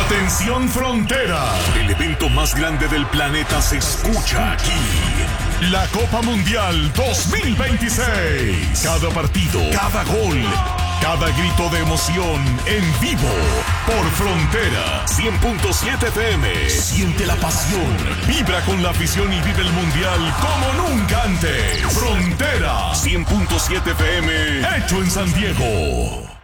Atención Frontera. El evento más grande del planeta se escucha aquí. La Copa Mundial 2026. Cada partido, cada gol, cada grito de emoción en vivo por Frontera 100.7 FM. Siente la pasión, vibra con la afición y vive el Mundial como nunca antes. Frontera 100.7 FM, hecho en San Diego.